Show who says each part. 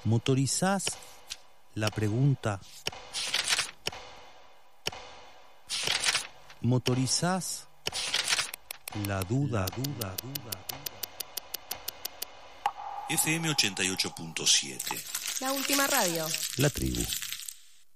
Speaker 1: Motorizás la pregunta. Motorizás la duda.
Speaker 2: FM 88.7.
Speaker 3: La última radio.
Speaker 1: La tribu.